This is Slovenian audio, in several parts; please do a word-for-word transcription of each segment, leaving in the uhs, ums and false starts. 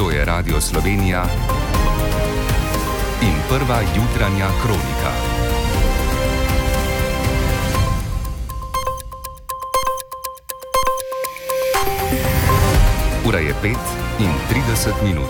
To je Radio Slovenija in prva jutranja kronika. Ura je pet in trideset minut.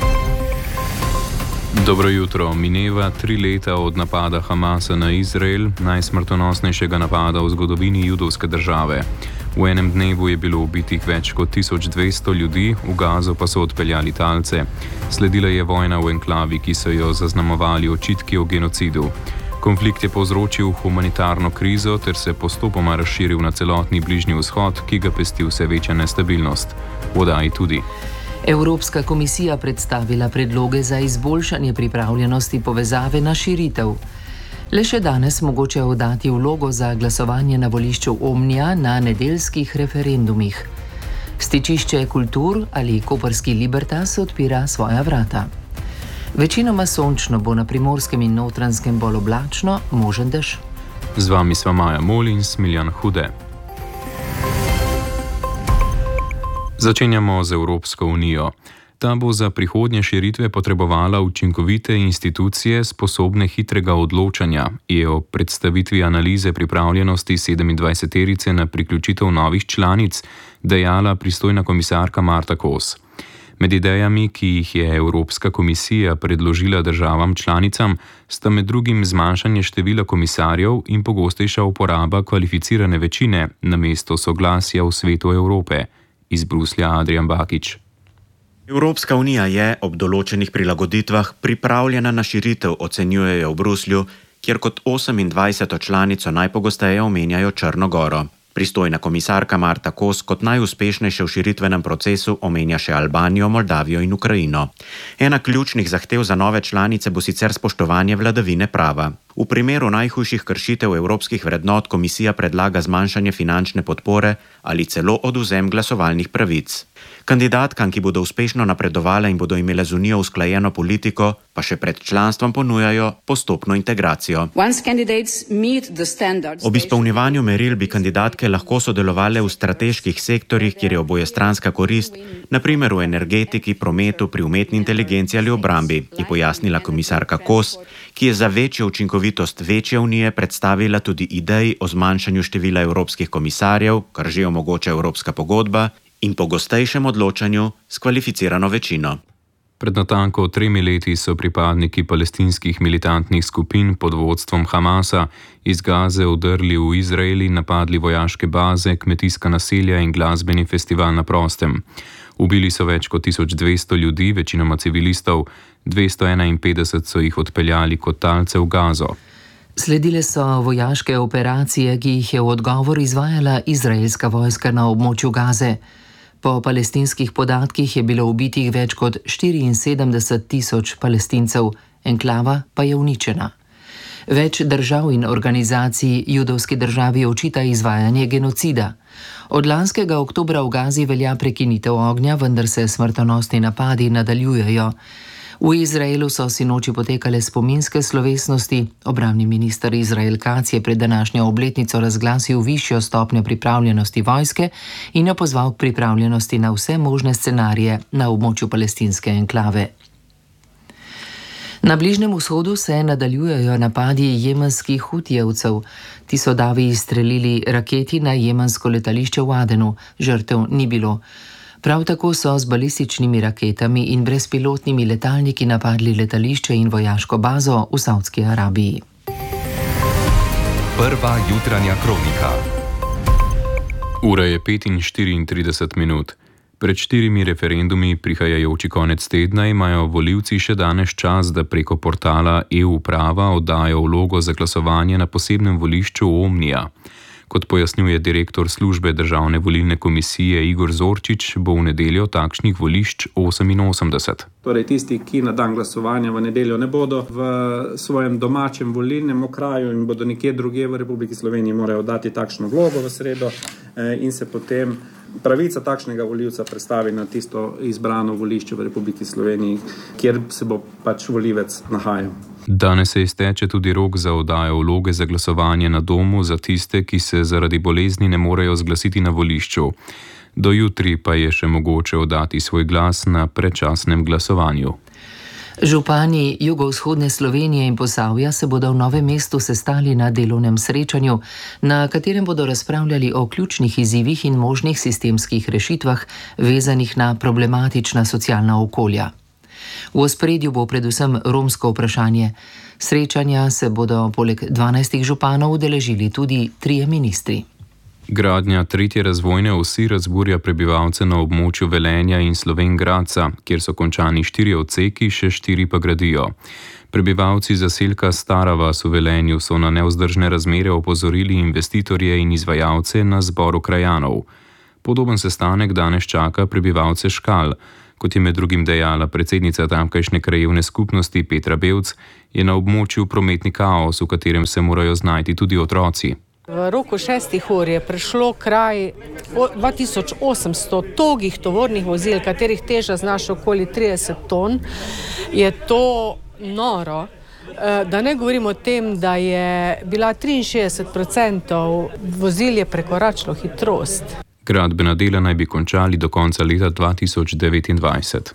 Dobro jutro. Mineva tri leta od napada Hamasa na Izrael, najsmrtonosnejšega napada v zgodovini judovske države. V enem dnevu je bilo ubitih več kot tisoč dvesto ljudi, v Gazo pa so odpeljali talce. Sledila je vojna v enklavi, ki so jo zaznamovali očitki o genocidu. Konflikt je povzročil humanitarno krizo ter se postopoma razširil na celotni Bližnji vzhod, ki ga pesti vse večja nestabilnost. V oddaji tudi. Evropska komisija predstavila predloge za izboljšanje pripravljenosti povezave na širitev. Le še danes mogoče oddati vlogo za glasovanje na volišču Omnija na nedeljskih referendumih. Stičišče kultur ali koprski Libertas odpira svoja vrata. Večinoma sončno bo na Primorskem in Notranjskem bolj oblačno, možen dež. Z vami sva Maja Mol in Smiljan Hude. Začenjamo z Evropsko unijo. Ta bo za prihodnje širitve potrebovala učinkovite institucije sposobne hitrega odločanja, je o predstavitvi analize pripravljenosti sedemindvajseterice na priključitev novih članic dejala pristojna komisarka Marta Kos. Med idejami, ki jih je Evropska komisija predložila državam članicam, sta med drugim zmanjšanje števila komisarjev in pogostejša uporaba kvalificirane večine namesto soglasja v Svetu Evrope. Iz Bruslja Adrian Bakič. Evropska unija je ob določenih prilagoditvah pripravljena na širitev, ocenjujejo v Bruslju, kjer kot osemindvajseto članico najpogosteje omenjajo Črno Goro. Pristojna komisarka Marta Kos kot najuspešnejše v širitvenem procesu omenja še Albanijo, Moldavijo in Ukrajino. Ena ključnih zahtev za nove članice bo sicer spoštovanje vladavine prava. V primeru najhujših kršitev evropskih vrednot komisija predlaga zmanjšanje finančne podpore ali celo odvzem glasovalnih pravic. Kandidatkam, ki bodo uspešno napredovale in bodo imele z unijo usklajeno politiko, pa še pred članstvom ponujajo postopno integracijo. Ob izpolnjevanju meril bi kandidatke lahko sodelovale v strateških sektorjih, kjer je obojestranska korist, na primer v energetiki, prometu, pri umetni inteligenci ali obrambi, je pojasnila komisarka Kos, ki je za večjo učinkovitost večje unije predstavila tudi ideji o zmanjšanju števila evropskih komisarjev, kar že omogoča Evropska pogodba, in pogostejšem odločanju s kvalificirano večino. Pred natanko tremi leti so pripadniki palestinskih militantnih skupin pod vodstvom Hamasa iz Gaze vdrli v Izrael in napadli vojaške baze, kmetijska naselja in glasbeni festival na prostem. Ubili so več kot tisoč dvesto ljudi, večinoma civilistov, dvesto enainpetdeset so jih odpeljali kot talce v Gazo. Sledile so vojaške operacije, ki jih je v odgovor izvajala izraelska vojska na območju Gaze. Po palestinskih podatkih je bilo ubitih več kot štiriinsedemdeset tisoč Palestincev, enklava pa je uničena. Več držav in organizacij judovski državi očita izvajanje genocida. Od lanskega oktobra v Gazi velja prekinitev ognja, vendar se smrtonosni napadi nadaljujejo. V Izraelu so sinoči potekale spominske slovesnosti. Obrambni minister Izrael Katz je pred današnjo obletnico razglasil višjo stopnjo pripravljenosti vojske in jo pozval k pripravljenosti na vse možne scenarije na območju palestinske enklave. Na Bližnjem vzhodu se nadaljujejo napadi jemenskih hutijevcev. Ti so davi izstrelili raketi na jemensko letališče v Adenu. Žrtev ni bilo. Prav tako so z balističnimi raketami in brezpilotnimi letalniki napadli letališče in vojaško bazo v Savdski Arabiji. Prva jutranja kronika. Ura je pet in štiriintrideset minut. Pred štirimi referendumi prihajajoči konec tedna imajo volivci še danes čas, da preko portala e-uprava oddajo vlogo za glasovanje na posebnem volišču Omnija. Kot pojasnjuje direktor službe Državne volilne komisije Igor Zorčič, bo v nedeljo takšnih volišč oseminosemdeset. Torej tisti, ki na dan glasovanja v nedeljo ne bodo v svojem domačem volilnem okraju in bodo nekje drugje v Republiki Sloveniji, morajo dati takšno vlogo v sredo in se potem pravica takšnega volivca predstavi na tisto izbrano volišče v Republiki Sloveniji, kjer se bo pač volivec nahajal. Danes se izteče tudi rok za oddajo vloge za glasovanje na domu za tiste, ki se zaradi bolezni ne morejo zglasiti na volišču. Do jutri pa je še mogoče oddati svoj glas na predčasnem glasovanju. Župani jugovzhodne Slovenije in Posavja se bodo v Novem mestu sestali na delovnem srečanju, na katerem bodo razpravljali o ključnih izzivih in možnih sistemskih rešitvah, vezanih na problematična socialna okolja. V ospredju bo predvsem romsko vprašanje. Srečanja se bodo poleg dvanajstih županov udeležili tudi trije ministri. Gradnja tretje razvojne osi razburja prebivalce na območju Velenja in Slovenj Gradca, kjer so končani štiri odseki, še štiri pa gradijo. Prebivalci zaselka Stara vas v Velenju so na nevzdržne razmere opozorili investitorje in izvajalce na zboru krajanov. Podoben sestanek danes čaka prebivalce Škal. Kot je med drugim dejala predsednica tamkajšnje krajevne skupnosti Petra Bevc, je na območju prometni kaos, v katerem se morajo znajti tudi otroci. V roku šestih ur je prišlo kraj dva tisoč osemsto togih tovornih vozil, katerih teža znaša okoli trideset ton. Je to noro. Da ne govorim o tem, da je bila triinšestdeset procentov vozil je prekoračilo hitrost. Gradbena dela naj bi končali do konca leta dva tisoč devetindvajset.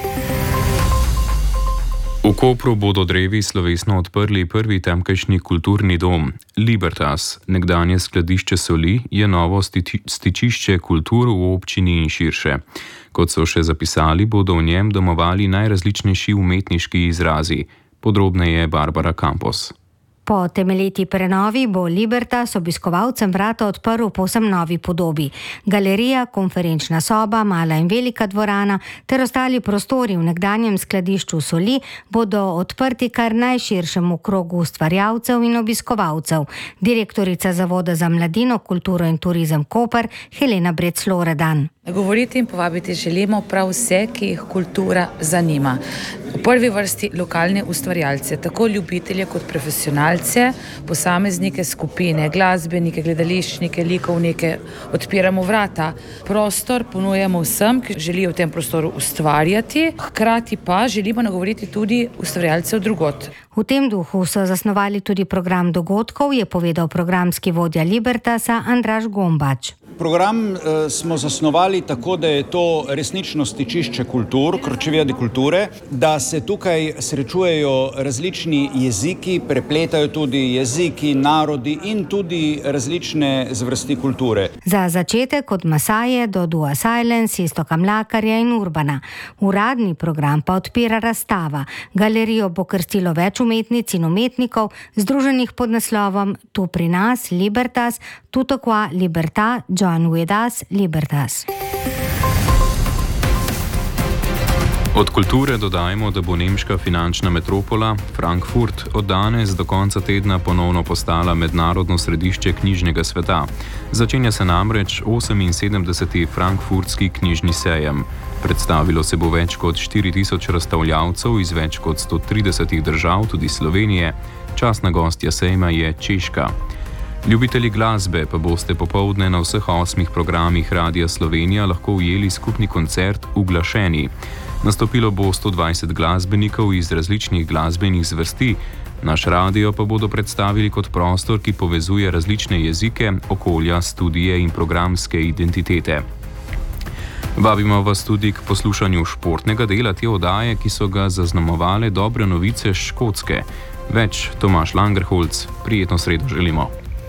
V Kopru bodo drevi slovesno odprli prvi tamkajšnji kulturni dom. Libertas, nekdanje skladišče soli, je novo stiči, stičišče kultur v občini in širše. Kot so še zapisali, bodo v njem domovali najrazličnejši umetniški izrazi. Podrobneje Barbara Campos. Po temeljiti prenovi bo Libertas obiskovalcem vrata odprl v povsem novi podobi. Galerija, konferenčna soba, mala in velika dvorana ter ostali prostori v nekdanjem skladišču soli bodo odprti kar najširšemu krogu ustvarjalcev in obiskovalcev. Direktorica Zavoda za mladino, kulturo in turizem Koper Helena Brec-Loredan. Govoriti in povabiti želimo prav vse, ki jih kultura zanima. V prvi vrsti lokalne ustvarjalce, tako ljubitelje kot profesionalce, posameznike, skupine, glasbenike, gledališčnike, likovnike. Odpiramo vrata. Prostor ponujamo vsem, ki želijo v tem prostoru ustvarjati, hkrati pa želimo nagovoriti tudi ustvarjalcev drugot. V tem duhu so zasnovali tudi program dogodkov, je povedal programski vodja Libertasa Andraž Gombač. Program eh, smo zasnovali tako, da je to resnično stičišče kultur, kročevija kulture, da se tukaj srečujejo različni jeziki, prepletajo tudi jeziki, narodi in tudi različne zvrsti kulture. Za začetek od Masaje do Dua Silence, Iztoka Mlakarja in Urbana. Uradni program pa odpira razstava. Galerijo bo krstilo več umetnic in umetnikov, združenih pod naslovom Tu pri nas, Libertas, Tutto qua Libertà, Join with us, Libertas. Od kulture dodajmo, da bo nemška finančna metropola Frankfurt od danes do konca tedna ponovno postala mednarodno središče knjižnega sveta. Začenja se namreč oseminsedemdeseti frankfurtski knjižni sejem. Predstavilo se bo več kot štiri tisoč razstavljavcev iz več kot sto tridesetih držav, tudi Slovenije. Častna gostja sejma je Češka. Ljubitelji glasbe pa boste popoldne na vseh osmih programih Radia Slovenija lahko ujeli skupni koncert Uglašeni. Nastopilo bo sto dvajset glasbenikov iz različnih glasbenih zvrsti. Naš radio pa bodo predstavili kot prostor, ki povezuje različne jezike, okolja, studije in programske identitete. Vabimo vas tudi k poslušanju športnega dela te oddaje, ki so ga zaznamovale dobre novice s Škotske. Več Tomaž Langerholz, prijetno sredo želimo.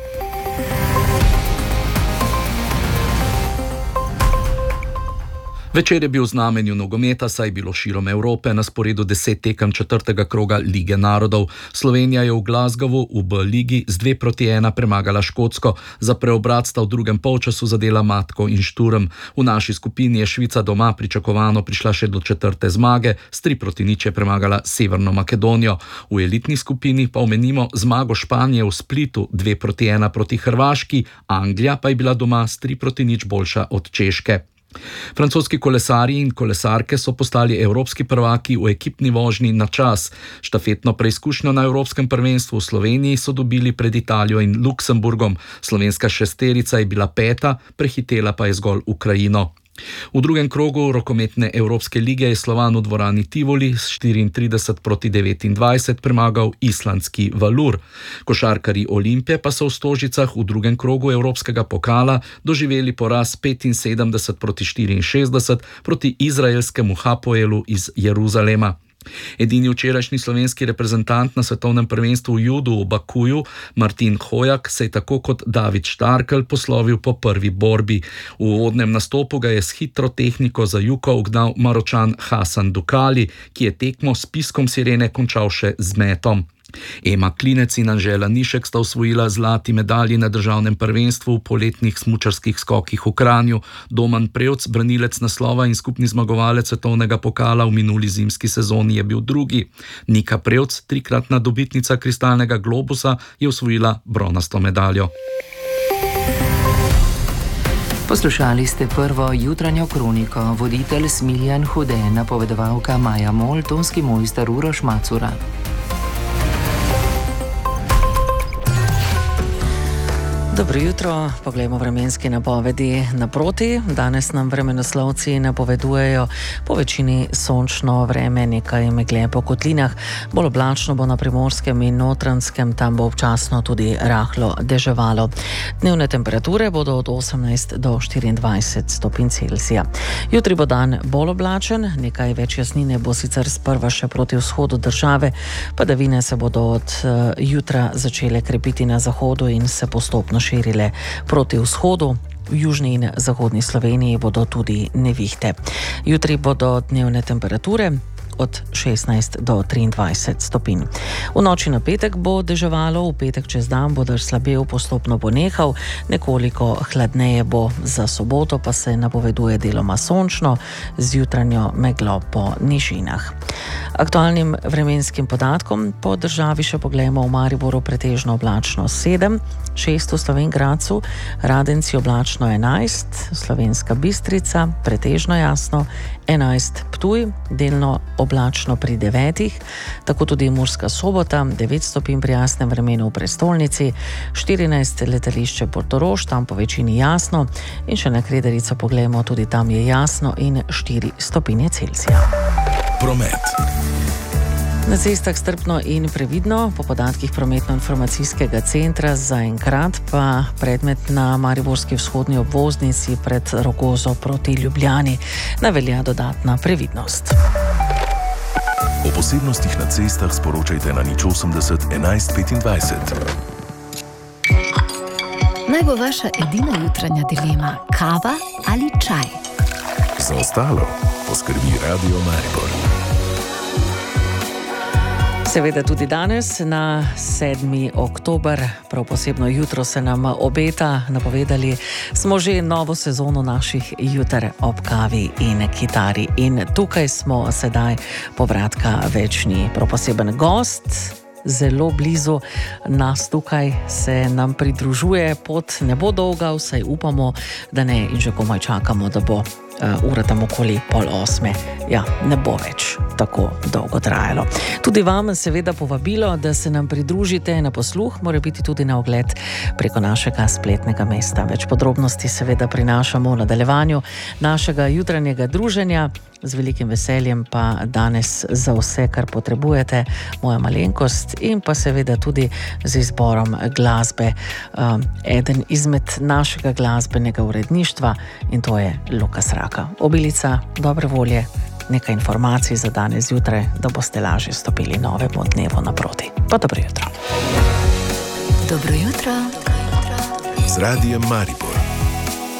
Večer je bil v znamenju nogometa, saj je bilo širom Evrope na sporedu deset tekem četrtega kroga Lige narodov. Slovenija je v Glasgowu v B-ligi z dve proti ena premagala Škotsko, za preobrat sta v drugem polčasu zadela Matko in Šturm. V naši skupini je Švica doma pričakovano prišla še do četrte zmage, s tri proti nič je premagala Severno Makedonijo. V elitni skupini pa omenimo zmago Španije v Splitu dve proti ena proti Hrvaški, Anglija pa je bila doma s tri proti nič boljša od Češke. Francoski kolesarji in kolesarke so postali evropski prvaki v ekipni vožnji na čas. Štafetno preizkušnjo na Evropskem prvenstvu v Sloveniji so dobili pred Italijo in Luksemburgom. Slovenska šesterica je bila peta, prehitela pa je zgolj Ukrajino. V drugem krogu rokometne Evropske lige je Slovan v dvorani Tivoli s štiriintrideset proti devetindvajset premagal islandski Valur. Košarkarji Olimpije pa so v Stožicah v drugem krogu Evropskega pokala doživeli poraz petinsedemdeset proti štiriinšestdeset proti izraelskemu Hapoelu iz Jeruzalema. Edini včerajšnji slovenski reprezentant na svetovnem prvenstvu v judu v Bakuju, Martin Hojak, se je tako kot David Štarkel poslovil po prvi borbi. V uvodnem nastopu ga je s hitro tehniko za juko ugnal Maročan Hasan Dukali, ki je tekmo s piskom sirene končal še z metom. Ema Klinec in Anžela Nišek sta osvojila zlati medalji na državnem prvenstvu v poletnih smučarskih skokih v Kranju. Doman Prevc, branilec naslova in skupni zmagovalec svetovnega pokala v minuli zimski sezoni, je bil drugi. Nika Prevc, trikratna dobitnica kristalnega globusa, je osvojila bronasto medaljo. Poslušali ste prvo jutranjo kroniko, voditelj Smiljan Hude, napovedovalka Maja Mol, tonski mojster Uroš Macura. Dobro jutro, poglejmo vremenske napovedi naproti. Danes nam vremenoslovci napovedujejo po večini sončno vreme, nekaj megle po kotlinah. Bolj oblačno bo na Primorskem in Notranjskem, tam bo občasno tudi rahlo deževalo. Dnevne temperature bodo od osemnajst do štiriindvajset stopinj Celzija. Jutri bo dan bolj oblačen, nekaj več jasnine bo sicer sprva še proti vzhodu države, padavine se bodo od uh, jutra začele krepiti na zahodu in se postopno širile proti vzhodu. V južni in zahodni Sloveniji bodo tudi nevihte. Jutri bodo dnevne temperature od šestnajst do triindvajset stopinj. V noči na petek bo deževalo, v petek čez dan bo dež slabel, postopno bo nehal, nekoliko hladneje bo, za soboto pa se napoveduje deloma sončno z jutranjo meglo po nižinah. Aktualnim vremenskim podatkom po državi še poglejmo: v Mariboru pretežno oblačno sedem, šest v Slovenj Gradcu, Radenci oblačno enajst, Slovenska Bistrica pretežno jasno, enajst Ptuj, delno oblačno pri devetih, tako tudi Murska Sobota, devet stopinj pri jasnem vremenu v prestolnici, štirinajst letališče Portorož, tam po večini jasno, in še na Kredarico poglejmo, tudi tam je jasno in štiri stopinje Celzija. Promet. Na cestah strpno in previdno, po podatkih prometno-informacijskega centra zaenkrat pa predmet na mariborski vzhodni obvoznici pred Rogozo proti Ljubljani navelja dodatna previdnost. O posebnostih na cestah sporočajte na nič osemdeset enajst petindvajset. Naj bo vaša edina jutranja dilema kava ali čaj? Za ostalo poskrbi Radio Maribor. Seveda tudi danes, na sedmi oktober, prav posebno jutro se nam obeta. Napovedali smo že novo sezono naših juter ob kavi in kitari. In tukaj smo sedaj, povratka več ni. Prav poseben gost, zelo blizu nas tukaj, se nam pridružuje. Pot ne bo dolga, vsaj upamo, da ne, in že komaj čakamo, da bo uh, ura tam okoli pol osme. Ja, ne bo več tako dolgo trajalo. Tudi vam seveda povabilo, da se nam pridružite na posluh, mora biti tudi na ogled preko našega spletnega mesta. Več podrobnosti seveda prinašamo v nadaljevanju našega jutranjega druženja. Z velikim veseljem pa danes za vse, kar potrebujete, moja malenkost in pa seveda tudi z izborom glasbe. Um, eden izmed našega glasbenega uredništva, in to je Lukas Raka. Obilica dobre volje, nekaj informacij za danes zjutraj, da boste lažje stopili novemu dnevu naproti. Pa dobro jutro. Dobro jutro. Z Radijem Maribor.